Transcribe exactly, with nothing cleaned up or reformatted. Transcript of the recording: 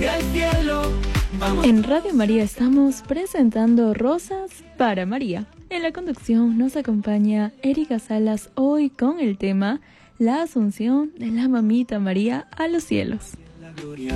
En Radio María estamos presentando Rosas para María. En la conducción nos acompaña Erika Salas hoy con el tema La Asunción de la Mamita María a los cielos.